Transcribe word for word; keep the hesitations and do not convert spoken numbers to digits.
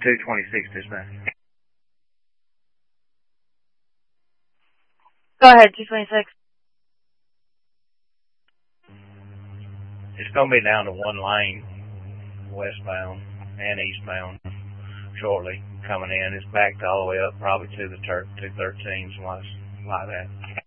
two twenty-six, dispatch. Go ahead, two twenty-six. It's going to be down to one lane, westbound and eastbound, shortly coming in. It's backed all the way up, probably to the two thirteens, like that.